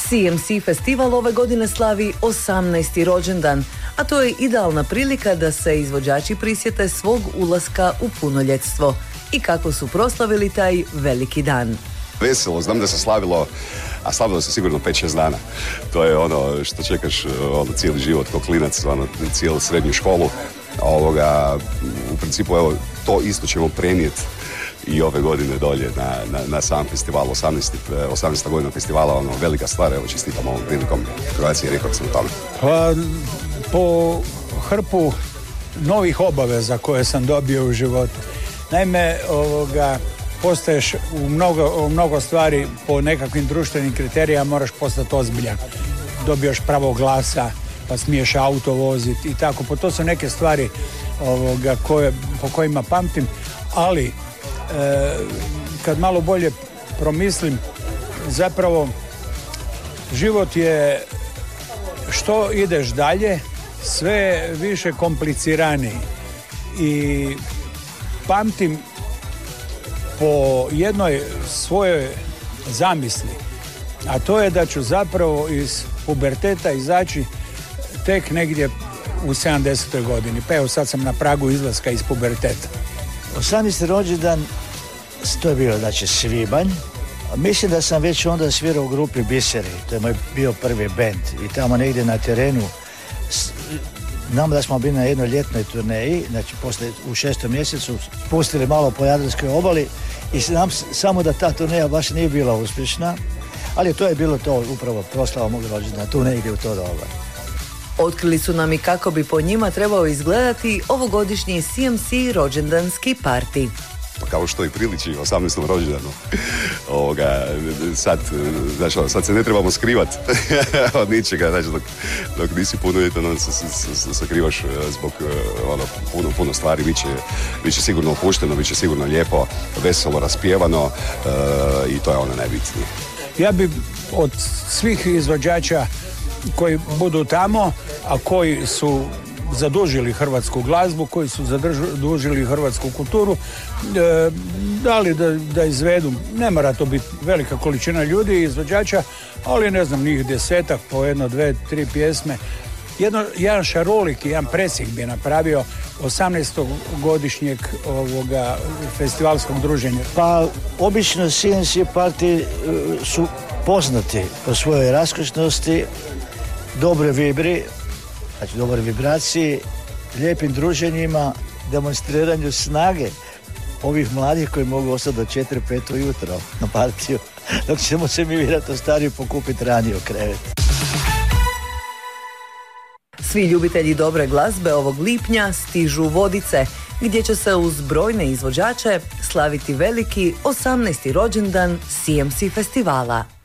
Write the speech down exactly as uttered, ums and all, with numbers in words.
C M C festival ove godine slavi osamnaesti rođendan, a to je idealna prilika da se izvođači prisjete svog ulaska u punoljetstvo i kako su proslavili taj veliki dan. Veselo, znam da se slavilo, a slavilo se sigurno pet šest dana. To je ono što čekaš ono, cijeli život kao klinac, ono, cijelu srednju školu. Ovoga, u principu, evo, to isto ćemo prenijeti i ove godine dolje na, na, na sam festival, osamnaesta godina festivala, ono, velika stvar, evo, čestitam ovom prilikom Croatia Records na tome. Pa, po hrpu novih obaveza koje sam dobio u životu. Naime, ovoga, postaješ u mnogo, u mnogo stvari po nekakvim društvenim kriterijama, moraš postati ozbiljan. Dobiješ pravo glasa, pa smiješ auto voziti i tako. Po to su neke stvari ovoga, koje, po kojima pamtim, ali e, kad malo bolje promislim, zapravo život je, što ideš dalje, sve više kompliciraniji. I pamtim po jednoj svojoj zamisli, a to je da ću zapravo iz puberteta izaći tek negdje u sedamdesetoj godini. Pa evo sad sam na pragu izlaska iz puberteta. osamnaesti rođendan, to je bio znači svibanj. Mislim da sam već onda svirao u grupi Biseri, to je moj bio prvi bend i tamo negdje na terenu. Znamo da smo bili na jednoj ljetnoj turneji, znači poslije, u šestom mjesecu spustili malo po Jadranskoj obali i znam samo da ta turneja baš nije bila uspješna, ali to je bilo to upravo proslava mog rođendana, tu negdje u to doba. Otkrili su nam i kako bi po njima trebao izgledati ovogodišnji C M C rođendanski party. Kao što i priliči osamnaestom rođendanu. Ovoga, sad, znači, sad se ne trebamo skrivati od ničega, znači, dok, dok nisi punoljetan, onda se, se, se sakrivaš zbog ono, puno, puno stvari, biće, biće sigurno opušteno, biće sigurno lijepo, veselo, raspjevano uh, i to je ono najbitnije. Ja bi od svih izvođača koji budu tamo, a koji su zadužili hrvatsku glazbu, koji su zadužili hrvatsku kulturu, e, dali da, da izvedu, ne mora to biti velika količina ljudi i izvođača, ali ne znam, njih desetak po jedno, dve, tri pjesme. Jedno, jedan šarolik, jedan presjek bi napravio osamnaestog godišnjeg ovoga festivalskog druženja. Pa, obično C M C party su poznati po svojoj raskošnosti, dobre vibri, znači dobre vibraciji, lijepim druženjima, demonstriranju snage ovih mladih koji mogu ostati do četiri pet ujutro na partiju, dok ćemo se mi vjerojatno stariji pokupiti ranije u krevet. Svi ljubitelji dobre glazbe ovog lipnja stižu u Vodice, gdje će se uz brojne izvođače slaviti veliki osamnaesti rođendan C M C festivala.